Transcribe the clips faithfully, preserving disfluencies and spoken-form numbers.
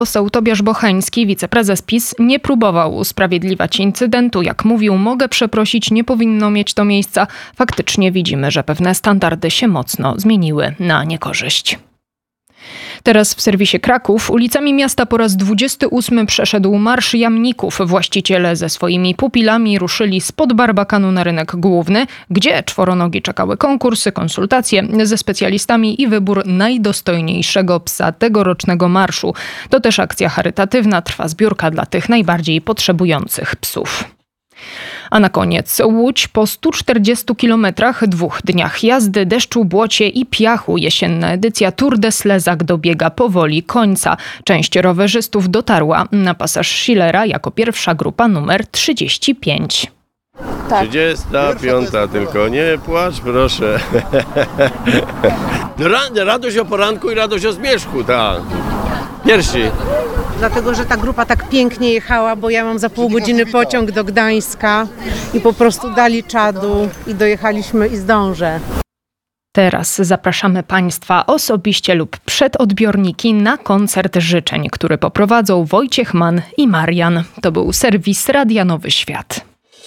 Poseł Tobiasz Bocheński, wiceprezes PiS, nie próbował usprawiedliwiać incydentu. Jak mówił, mogę przeprosić, nie powinno mieć to miejsca. Faktycznie widzimy, że pewne standardy się mocno zmieniły na niekorzyść. Teraz w serwisie Kraków ulicami miasta po raz dwudziesty ósmy przeszedł Marsz Jamników. Właściciele ze swoimi pupilami ruszyli spod Barbakanu na rynek główny, gdzie czworonogi czekały konkursy, konsultacje ze specjalistami i wybór najdostojniejszego psa tegorocznego marszu. To też akcja charytatywna, trwa zbiórka dla tych najbardziej potrzebujących psów. A na koniec Łódź po stu czterdziestu kilometrach, dwóch dniach jazdy, deszczu, błocie i piachu. Jesienna edycja Tour de Slezak dobiega powoli końca. Część rowerzystów dotarła na pasaż Schillera jako pierwsza grupa numer trzydzieści pięć. Tak. trzydziesta piąta, tylko nie płacz, proszę. Radość o poranku i radość o zmierzchu, tak. Pierwsi. Dlatego, że ta grupa tak pięknie jechała, bo ja mam za pół godziny pociąg do Gdańska i po prostu dali czadu i dojechaliśmy i zdążę. Teraz zapraszamy Państwa osobiście lub przed odbiorniki na koncert życzeń, który poprowadzą Wojciech Mann i Marian. To był serwis Radia Nowy Świat.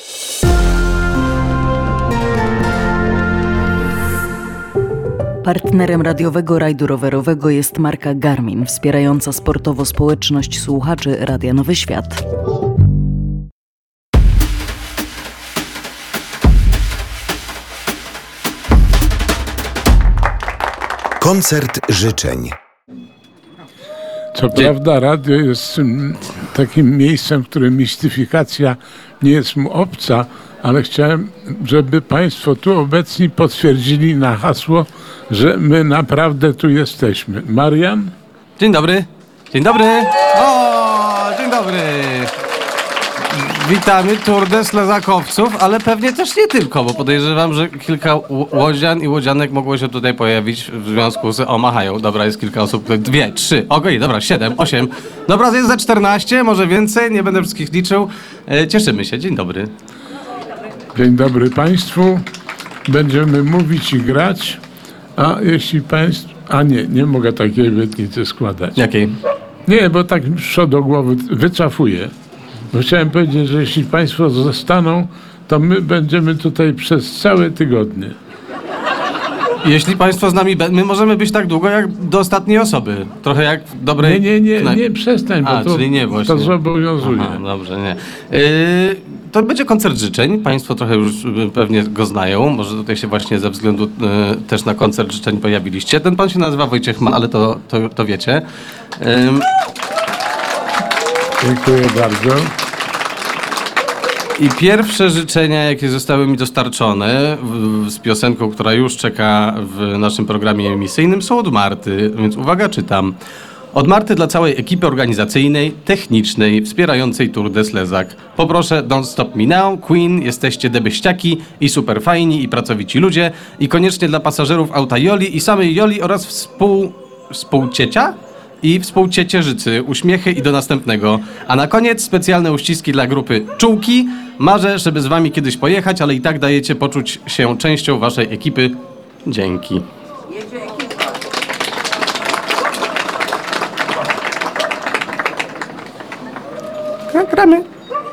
Partnerem radiowego rajdu rowerowego jest marka Garmin, wspierająca sportowo społeczność słuchaczy Radia Nowy Świat. Koncert życzeń. Co prawda radio jest mm, takim miejscem, w którym mistyfikacja nie jest mu obca, ale chciałem, żeby Państwo tu obecni potwierdzili na hasło, że my naprawdę tu jesteśmy. Marian? Dzień dobry. Dzień dobry. O, dzień dobry. Witamy Tour de Slezakowców, ale pewnie też nie tylko, bo podejrzewam, że kilka łodzian i łodzianek mogło się tutaj pojawić w związku z... O, machają. Dobra, jest kilka osób. Dwie, trzy, okej, dobra, siedem, osiem. Dobra, jest za czternaście, może więcej, nie będę wszystkich liczył. E, cieszymy się. Dzień dobry. Dzień dobry Państwu. Będziemy mówić i grać, a jeśli Państwo... A nie, nie mogę takiej obietnicy składać. Jakiej? Nie, bo tak mi przyszło do głowy, wycofuję. Bo chciałem powiedzieć, że jeśli Państwo zostaną, to my będziemy tutaj przez całe tygodnie. Jeśli Państwo z nami... Be- my możemy być tak długo, jak do ostatniej osoby. Trochę jak w dobrej... Nie, nie, nie, knajpie. nie przestań, bo A, to, czyli nie właśnie. to zobowiązuje. Aha, dobrze, nie. Yy, to będzie koncert życzeń. Państwo trochę już y, pewnie go znają. Może tutaj się właśnie ze względu y, też na koncert życzeń pojawiliście. Ten pan się nazywa Wojciech Mann, ale to, to, to wiecie. Yy. Dziękuję bardzo. I pierwsze życzenia, jakie zostały mi dostarczone w, z piosenką, która już czeka w naszym programie emisyjnym, są od Marty, więc uwaga, czytam. Od Marty dla całej ekipy organizacyjnej, technicznej, wspierającej Tour de Slezak. Poproszę Don't Stop Me Now, Queen, jesteście debeściaki i super fajni i pracowici ludzie. I koniecznie dla pasażerów auta Joli i samej Joli oraz współ... współciecia? I współciecierzycy, uśmiechy i do następnego. A na koniec specjalne uściski dla grupy Czułki. Marzę, żeby z wami kiedyś pojechać, ale i tak dajecie poczuć się częścią waszej ekipy. Dzięki. Gramy.